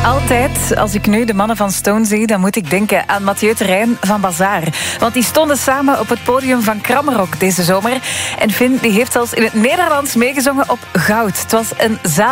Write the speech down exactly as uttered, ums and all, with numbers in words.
Altijd, als ik nu de mannen van Stone zie, dan moet ik denken aan Mathieu Terrein van Bazaar. Want die stonden samen op het podium van Kramrock deze zomer. En Finn die heeft zelfs in het Nederlands meegezongen op Goud. Het was een zaal.